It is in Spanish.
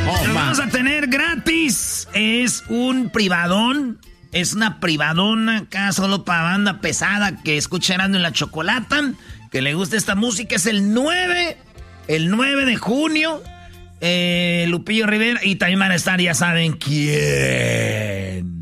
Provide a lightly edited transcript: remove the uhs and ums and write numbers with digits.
Lo vamos a tener gratis. Es un privadón. Es una privadona acá solo para banda pesada que escucha Erasmo y la Chocolata. Que le guste esta música. Es el 9 de junio. Lupillo Rivera. Y también van a estar, ya saben quién.